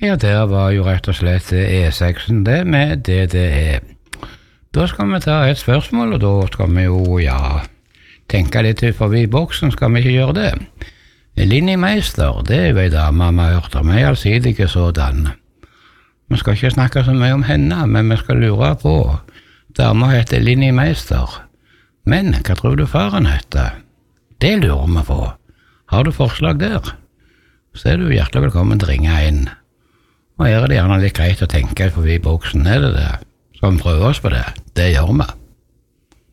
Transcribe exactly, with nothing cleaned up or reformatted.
Ja, der var jo rett og slett E seks-en det med D D E. Da skal vi ta et spørsmål, og da skal vi jo, ja, tenke litt ut forbi boksen, skal vi ikke gjøre det? Linni Meister, det er jo en dame vi har hørt om, en allsidige sådan. Vi skal ikke snakke så mye om henne, men vi skal lure på. Dama heter Linni Meister. Men hva tror du faren heter? Det lurer vi på. Har du forslag der? Så er du hjertelig velkommen til å ringe inn. Og her er det gjerne litt greit å tenke forbi boksen, er det det? Skal vi prøve oss på det? Det gjør vi.